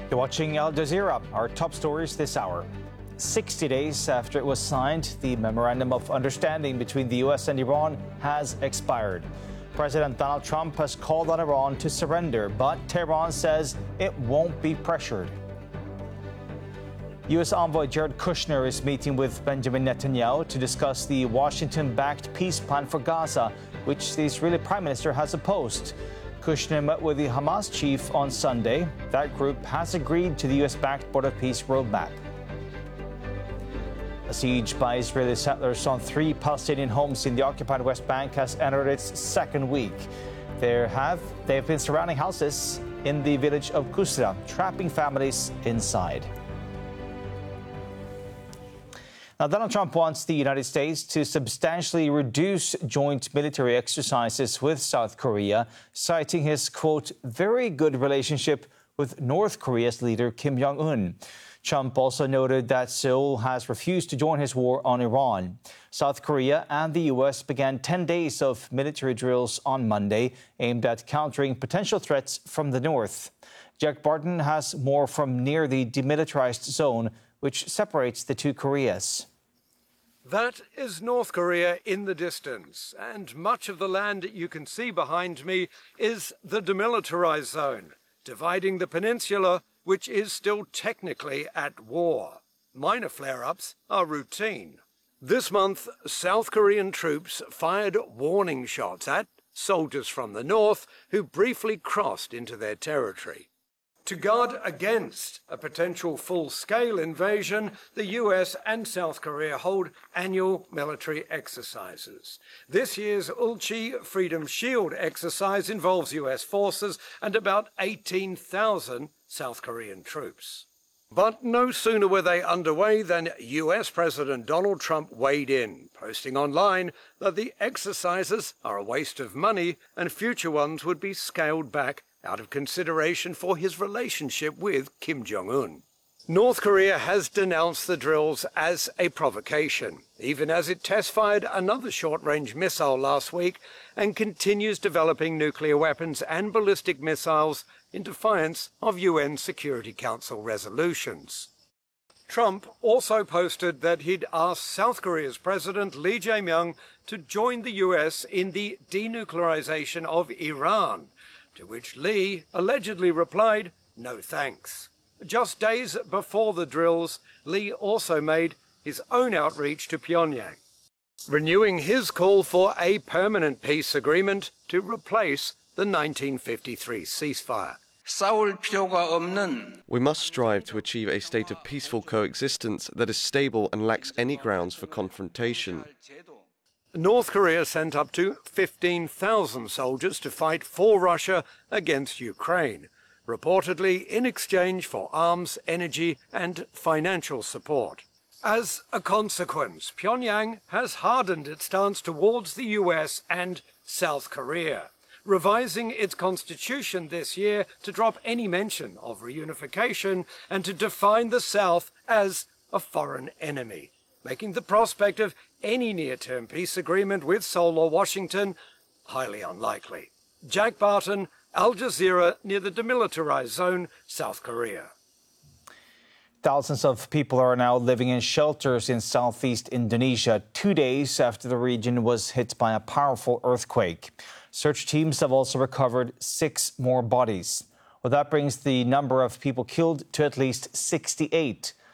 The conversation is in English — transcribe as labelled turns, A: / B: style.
A: You're watching Al Jazeera, our top stories this hour. 60 days after it was signed, the Memorandum of Understanding between the U.S. and Iran has expired. President Donald Trump has called on Iran to surrender, but Tehran says it won't be pressured. U.S. envoy Jared Kushner is meeting with Benjamin Netanyahu to discuss the Washington-backed peace plan for Gaza, which the Israeli Prime Minister has opposed. Kushner met with the Hamas chief on Sunday. That group has agreed to the U.S.-backed Border Peace roadmap. A siege by Israeli settlers on 3 Palestinian homes in the occupied West Bank has entered its second week. They have been surrounding houses in the village of Kusra, trapping families inside. Now, Donald Trump wants the United States to substantially reduce joint military exercises with South Korea, citing his, quote, very good relationship with North Korea's leader Kim Jong-un. Trump also noted that Seoul has refused to join his war on Iran. South Korea and the U.S. began 10 days of military drills on Monday aimed at countering potential threats from the north. Jack Barton has more from near the demilitarized zone, which separates the two Koreas.
B: That is North Korea in the distance, and much of the land you can see behind me is the demilitarized zone, dividing the peninsula, which is still technically at war. Minor flare-ups are routine. This month, South Korean troops fired warning shots at soldiers from the north who briefly crossed into their territory. To guard against a potential full-scale invasion, the US and South Korea hold annual military exercises. This year's Ulchi Freedom Shield exercise involves US forces and about 18,000 South Korean troops. But no sooner were they underway than US President Donald Trump weighed in, posting online that the exercises are a waste of money and future ones would be scaled back out of consideration for his relationship with Kim Jong-un. North Korea has denounced the drills as a provocation, even as it test-fired another short-range missile last week and continues developing nuclear weapons and ballistic missiles in defiance of UN Security Council resolutions. Trump also posted that he'd asked South Korea's President Lee Jae-myung to join the US in the denuclearization of Iran, to which Lee allegedly replied, no thanks. Just days before the drills, Lee also made his own outreach to Pyongyang, renewing his call for a permanent peace agreement to replace the 1953 ceasefire.
C: We must strive to achieve a state of peaceful coexistence that is stable and lacks any grounds for confrontation.
B: North Korea sent up to 15,000 soldiers to fight for Russia against Ukraine, reportedly in exchange for arms, energy, and financial support. As a consequence, Pyongyang has hardened its stance towards the US and South Korea, revising its constitution this year to drop any mention of reunification and to define the South as a foreign enemy, making the prospect of any near-term peace agreement with Seoul or Washington highly unlikely. Jack Barton, Al Jazeera, near the demilitarized zone, South Korea.
A: Thousands of people are now living in shelters in southeast Indonesia, 2 days after the region was hit by a powerful earthquake. Search teams have also recovered 6 more bodies. Well, that brings the number of people killed to at least 68.